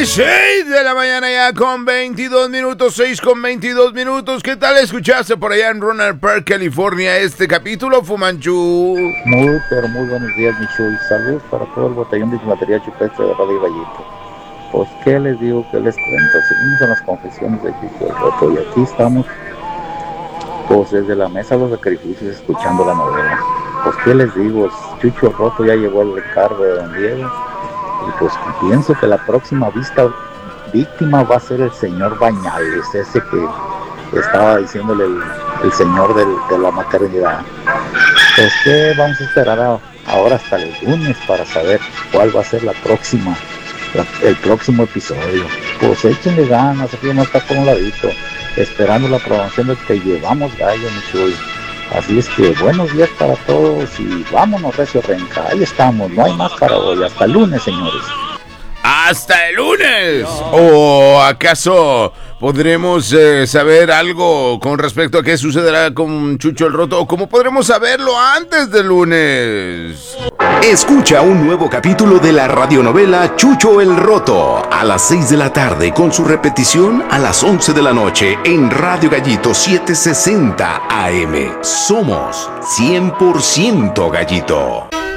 6 de la mañana ya con 22 minutos, 6 con 22 minutos. ¿Qué tal escuchaste por allá en Rohnert Park, California, este capítulo, Fumanchu? Pero muy buenos días, Michu, y saludos para todo el batallón de Infantería Chupestre de Radio Gallito. Pues, ¿qué les digo? ¿Qué les cuento? Seguimos en las confesiones de Chucho el Roto, y aquí estamos, pues, desde la mesa de los sacrificios, escuchando la novela. Pues, ¿qué les digo? Chucho el Roto ya llegó al encargo de Don Diego, y pues pienso que la próxima víctima va a ser el señor Bañales, ese que estaba diciéndole el señor de la maternidad. Pues que vamos a esperar ahora hasta el lunes para saber cuál va a ser el próximo episodio. Pues échenle ganas, aquí no está por un ladito, esperando la aprobación de Te Llevamos Gallo, mi chuy. Así es que buenos días para todos y vámonos, Recio Renca. Ahí estamos, no hay más para hoy. Hasta el lunes, señores. ¡Hasta el lunes! ¿O acaso podremos saber algo con respecto a qué sucederá con Chucho el Roto? ¿O cómo podremos saberlo antes del lunes? Escucha un nuevo capítulo de la radionovela Chucho el Roto a las 6 de la tarde con su repetición a las 11 de la noche en Radio Gallito 760 AM. Somos 100% Gallito.